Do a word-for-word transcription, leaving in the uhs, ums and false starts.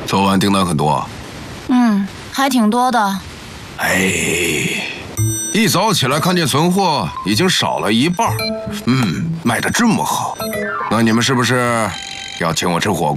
昨晚订单很多啊？ 嗯，还挺多的。 哎，一早起来看见存货已经少了一半，嗯，卖得这么好，那你们是不是要请我吃火锅？